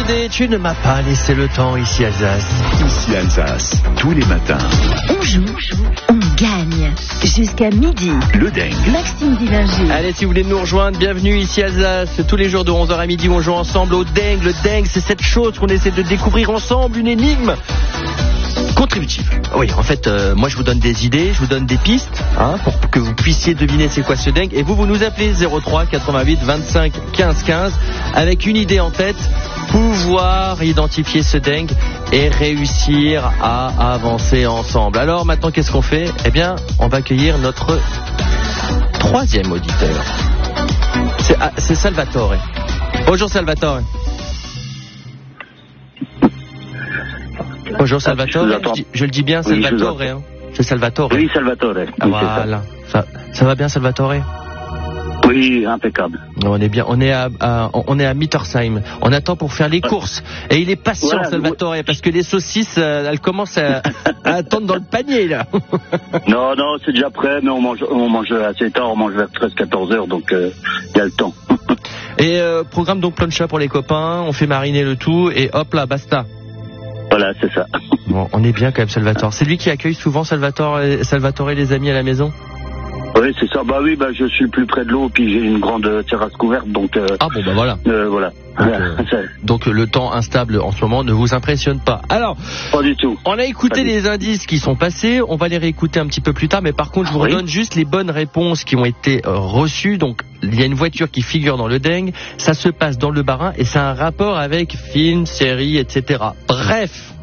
demandé, tu ne m'as pas laissé le temps ici Alsace. Ici Alsace, tous les matins. On joue, on gagne. Jusqu'à midi. Le dingue. Maxime Dillinger. Allez, si vous voulez nous rejoindre, bienvenue ici Alsace. Tous les jours de 11h à midi, on joue ensemble au dingue. Le dingue, c'est cette chose qu'on essaie de découvrir ensemble, une énigme contributive. Oui, en fait, moi je vous donne des idées, je vous donne des pistes, pour que vous puissiez deviner c'est quoi ce dingue. Et vous nous appelez 03 88 25 15 15 avec une idée en tête, pouvoir identifier ce dingue et réussir à avancer ensemble. Alors maintenant, qu'est-ce qu'on fait ? Eh bien, on va accueillir notre troisième auditeur. C'est Salvatore. Bonjour Salvatore. Bonjour Salvatore, je le dis bien, oui, Salvatore, hein. C'est Salvatore. Oui, Salvatore. Oui, voilà. Ça va bien Salvatore ? Oui, impeccable. On est bien, on est à Mittersheim. On attend pour faire les courses. Et il est patient, voilà, Salvatore, parce que les saucisses, elles commencent à attendre dans le panier, là. Non, c'est déjà prêt, mais on mange assez tard, on mange vers 13-14 heures, donc il y a le temps. Et programme donc plancha pour les copains, on fait mariner le tout, et hop là, basta. Voilà, c'est ça. Bon, on est bien quand même, Salvatore. C'est lui qui accueille souvent Salvatore et les amis à la maison ? Oui, c'est ça. Bah oui, je suis plus près de l'eau, puis j'ai une grande terrasse couverte, donc... voilà. Voilà. Donc le temps instable en ce moment ne vous impressionne pas. Alors, pas du tout. On a écouté les indices qui sont passés, on va les réécouter un petit peu plus tard, mais par contre je vous redonne juste les bonnes réponses qui ont été reçues. Donc il y a une voiture qui figure dans le dingue, ça se passe dans le Bas-Rhin et ça a un rapport avec films, séries, etc. Bref,